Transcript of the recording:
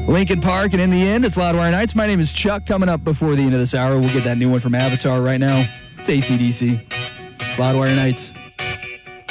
Linkin Park, and in the end, it's Loudwire Nights. My name is Chuck. Coming up before the end of this hour, we'll get that new one from Avatar right now. It's AC/DC. It's Loudwire Nights.